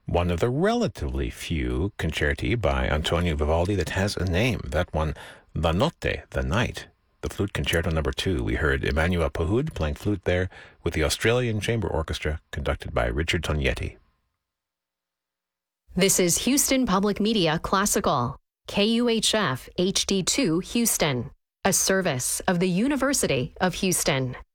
one of the relatively few concerti by Antonio Vivaldi that has a name. That one, La Notte, the Night, the Flute Concerto No. 2. We heard Emmanuel Pahud playing flute there with the Australian Chamber Orchestra conducted by Richard Tognetti. This is Houston Public Media Classical, KUHF HD2 Houston, a service of the University of Houston.